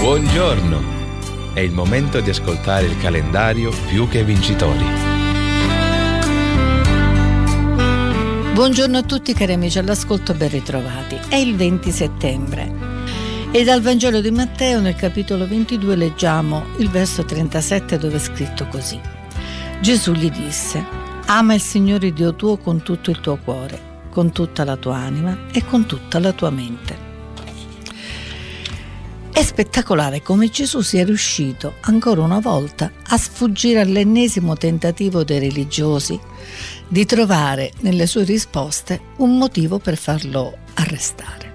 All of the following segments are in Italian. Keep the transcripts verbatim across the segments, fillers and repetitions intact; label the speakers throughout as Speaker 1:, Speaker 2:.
Speaker 1: Buongiorno! È il momento di ascoltare il calendario Più che Vincitori.
Speaker 2: Buongiorno a tutti cari amici all'ascolto, ben ritrovati. È il venti settembre e dal Vangelo di Matteo nel capitolo ventidue leggiamo il verso trentasette dove è scritto così. Gesù gli disse: ama il Signore Dio tuo con tutto il tuo cuore, con tutta la tua anima e con tutta la tua mente. È spettacolare come Gesù sia riuscito ancora una volta a sfuggire all'ennesimo tentativo dei religiosi di trovare nelle sue risposte un motivo per farlo arrestare.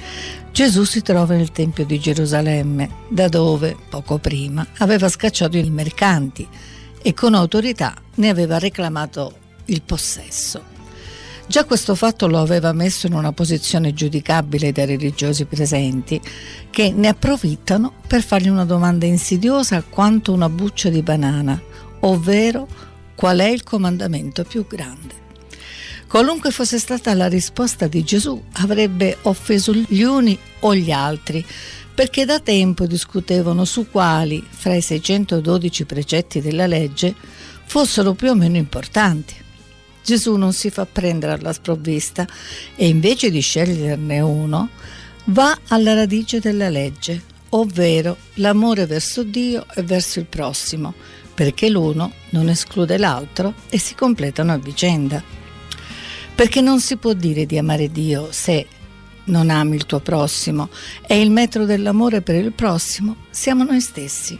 Speaker 2: Gesù si trova nel Tempio di Gerusalemme, da dove, poco prima, aveva scacciato i mercanti e con autorità ne aveva reclamato il possesso. Già questo fatto lo aveva messo in una posizione giudicabile dai religiosi presenti, che ne approfittano per fargli una domanda insidiosa quanto una buccia di banana, ovvero qual è il comandamento più grande. Qualunque fosse stata la risposta di Gesù, avrebbe offeso gli uni o gli altri, perché da tempo discutevano su quali, fra i seicentododici precetti della legge, fossero più o meno importanti. Gesù non si fa prendere alla sprovvista e invece di sceglierne uno, va alla radice della legge, ovvero l'amore verso Dio e verso il prossimo, perché l'uno non esclude l'altro e si completano a vicenda. Perché non si può dire di amare Dio se non ami il tuo prossimo, e il metro dell'amore per il prossimo siamo noi stessi.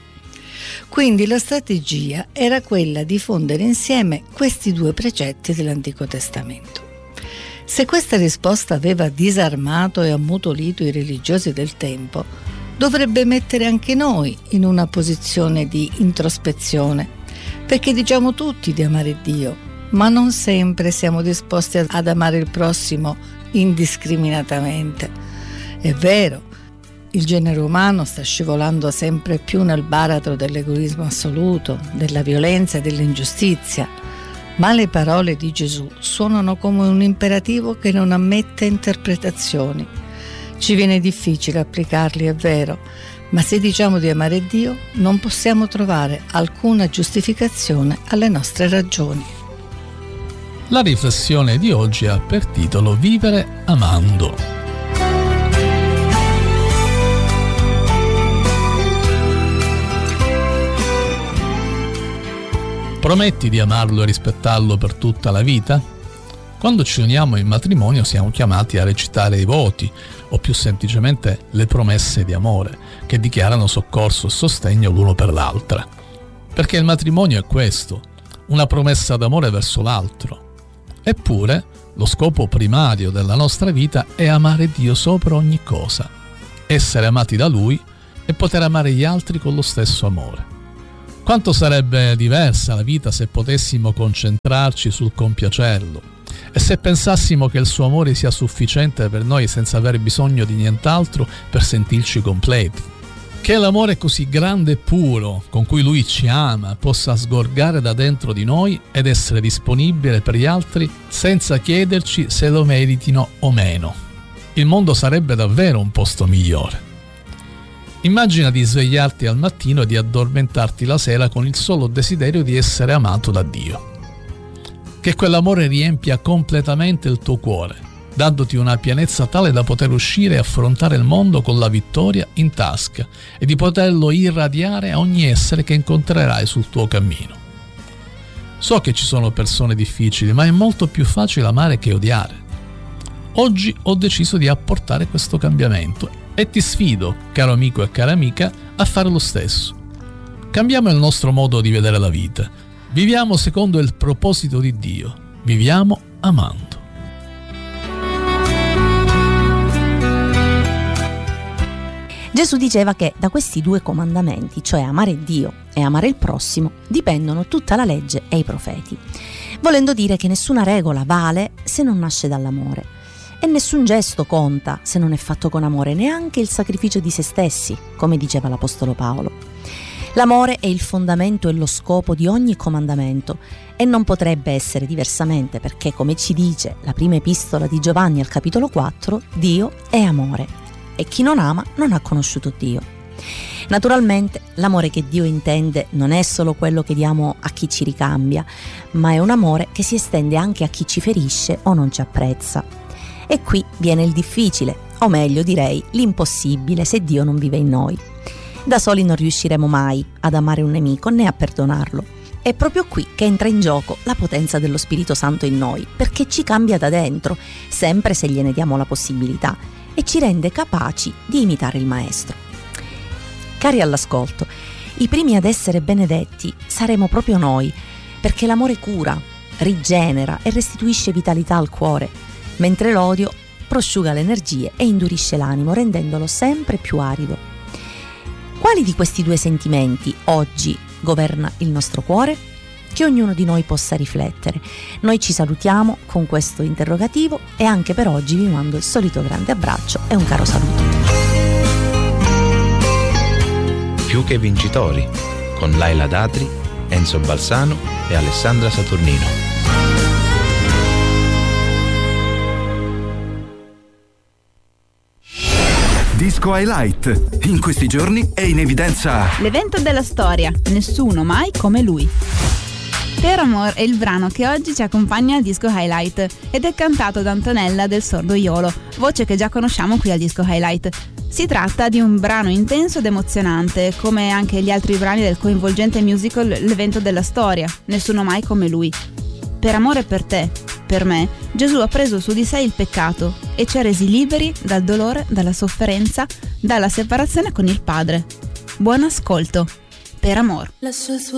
Speaker 2: Quindi la strategia era quella di fondere insieme questi due precetti dell'Antico Testamento. Se questa risposta aveva disarmato e ammutolito i religiosi del tempo, dovrebbe mettere anche noi in una posizione di introspezione, perché diciamo tutti di amare Dio, ma non sempre siamo disposti ad amare il prossimo indiscriminatamente. È vero, il genere umano sta scivolando sempre più nel baratro dell'egoismo assoluto, della violenza e dell'ingiustizia, ma le parole di Gesù suonano come un imperativo che non ammette interpretazioni. Ci viene difficile applicarli, è vero, ma se diciamo di amare Dio non possiamo trovare alcuna giustificazione alle nostre ragioni.
Speaker 3: La riflessione di oggi ha per titolo Vivere amando. Prometti di amarlo e rispettarlo per tutta la vita? Quando ci uniamo in matrimonio siamo chiamati a recitare i voti, o più semplicemente le promesse di amore, che dichiarano soccorso e sostegno l'uno per l'altra. Perché il matrimonio è questo, una promessa d'amore verso l'altro. Eppure, lo scopo primario della nostra vita è amare Dio sopra ogni cosa, essere amati da Lui e poter amare gli altri con lo stesso amore. Quanto sarebbe diversa la vita se potessimo concentrarci sul compiacerlo e se pensassimo che il suo amore sia sufficiente per noi senza aver bisogno di nient'altro per sentirci completi. Che l'amore così grande e puro con cui Lui ci ama possa sgorgare da dentro di noi ed essere disponibile per gli altri senza chiederci se lo meritino o meno. Il mondo sarebbe davvero un posto migliore. Immagina di svegliarti al mattino e di addormentarti la sera con il solo desiderio di essere amato da Dio. Che quell'amore riempia completamente il tuo cuore, dandoti una pienezza tale da poter uscire e affrontare il mondo con la vittoria in tasca e di poterlo irradiare a ogni essere che incontrerai sul tuo cammino. So che ci sono persone difficili, ma è molto più facile amare che odiare. Oggi ho deciso di apportare questo cambiamento e ti sfido, caro amico e cara amica, a fare lo stesso. Cambiamo il nostro modo di vedere la vita. Viviamo secondo il proposito di Dio. Viviamo amando.
Speaker 4: Gesù diceva che da questi due comandamenti, cioè amare Dio e amare il prossimo, dipendono tutta la legge e i profeti, volendo dire che nessuna regola vale se non nasce dall'amore. E nessun gesto conta se non è fatto con amore, neanche il sacrificio di se stessi, come diceva l'Apostolo Paolo. L'amore è il fondamento e lo scopo di ogni comandamento e non potrebbe essere diversamente perché, come ci dice la prima epistola di Giovanni al capitolo quattro, Dio è amore e chi non ama non ha conosciuto Dio. Naturalmente l'amore che Dio intende non è solo quello che diamo a chi ci ricambia, ma è un amore che si estende anche a chi ci ferisce o non ci apprezza. E qui viene il difficile, o meglio direi l'impossibile se Dio non vive in noi. Da soli non riusciremo mai ad amare un nemico né a perdonarlo. È proprio qui che entra in gioco la potenza dello Spirito Santo in noi, perché ci cambia da dentro, sempre se gliene diamo la possibilità, e ci rende capaci di imitare il Maestro. Cari all'ascolto, i primi ad essere benedetti saremo proprio noi, perché l'amore cura, rigenera e restituisce vitalità al cuore, mentre l'odio prosciuga le energie e indurisce l'animo, rendendolo sempre più arido. Quali di questi due sentimenti oggi governa il nostro cuore? Che ognuno di noi possa riflettere. Noi ci salutiamo con questo interrogativo e anche per oggi vi mando il solito grande abbraccio e un caro saluto.
Speaker 1: Più che vincitori, con Laila Datri, Enzo Balsano e Alessandra Saturnino.
Speaker 5: Disco Highlight. In questi giorni è in evidenza
Speaker 6: l'evento della storia, nessuno mai come lui. Per Amor è il brano che oggi ci accompagna al Disco Highlight ed è cantato da Antonella del Sordo Iolo, voce che già conosciamo qui al Disco Highlight. Si tratta di un brano intenso ed emozionante, come anche gli altri brani del coinvolgente musical L'evento della storia, nessuno mai come lui. Per amore per te, per me, Gesù ha preso su di sé il peccato e ci ha resi liberi dal dolore, dalla sofferenza, dalla separazione con il Padre. Buon ascolto. Per amor.